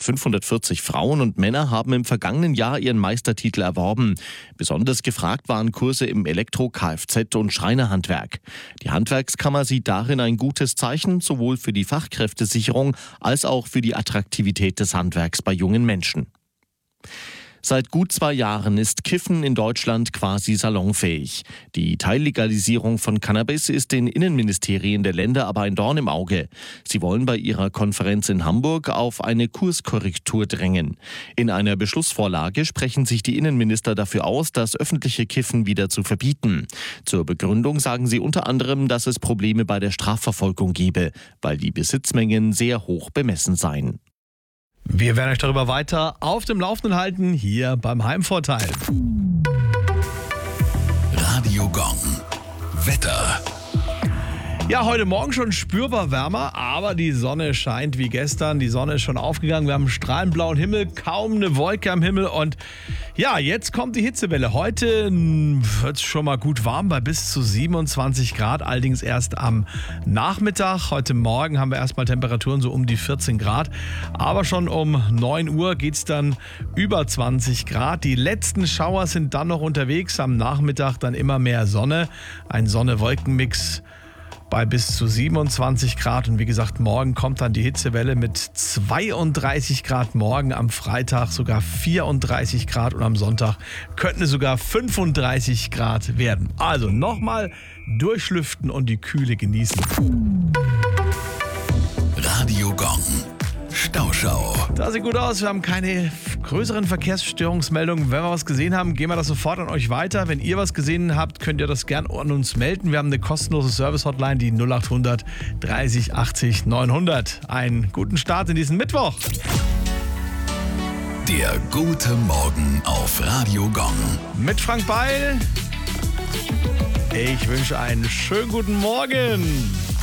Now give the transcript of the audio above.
540 Frauen und Männer haben im vergangenen Jahr ihren Meistertitel erworben. Besonders gefragt waren Kurse im Elektro-, Kfz- und Schreinerhandwerk. Die Handwerkskammer sieht darin ein gutes Zeichen, sowohl für die Fachkräftesicherung als auch für die Attraktivität des Handwerks bei jungen Menschen. Seit gut 2 Jahren ist Kiffen in Deutschland quasi salonfähig. Die Teillegalisierung von Cannabis ist den Innenministerien der Länder aber ein Dorn im Auge. Sie wollen bei ihrer Konferenz in Hamburg auf eine Kurskorrektur drängen. In einer Beschlussvorlage sprechen sich die Innenminister dafür aus, das öffentliche Kiffen wieder zu verbieten. Zur Begründung sagen sie unter anderem, dass es Probleme bei der Strafverfolgung gebe, weil die Besitzmengen sehr hoch bemessen seien. Wir werden euch darüber weiter auf dem Laufenden halten, hier beim Heimvorteil. Radio Gong. Wetter. Ja, heute Morgen schon spürbar wärmer, aber die Sonne scheint wie gestern. Die Sonne ist schon aufgegangen. Wir haben einen strahlend blauen Himmel, kaum eine Wolke am Himmel. Und ja, jetzt kommt die Hitzewelle. Heute wird es schon mal gut warm bei bis zu 27 Grad, allerdings erst am Nachmittag. Heute Morgen haben wir erstmal Temperaturen so um die 14 Grad. Aber schon um 9 Uhr geht es dann über 20 Grad. Die letzten Schauer sind dann noch unterwegs. Am Nachmittag dann immer mehr Sonne. Ein Sonne-Wolken-Mix bei bis zu 27 Grad. Und wie gesagt, morgen kommt dann die Hitzewelle mit 32 Grad morgen, am Freitag sogar 34 Grad und am Sonntag könnten es sogar 35 Grad werden. Also nochmal durchlüften und die Kühle genießen. Radio Gong. Stauschau. Das sieht gut aus. Wir haben keine größeren Verkehrsstörungsmeldungen. Wenn wir was gesehen haben, gehen wir das sofort an euch weiter. Wenn ihr was gesehen habt, könnt ihr das gern an uns melden. Wir haben eine kostenlose Service-Hotline, die 0800 30 80 900. Einen guten Start in diesen Mittwoch. Der gute Morgen auf Radio Gong. Mit Frank Beil. Ich wünsche einen schönen guten Morgen.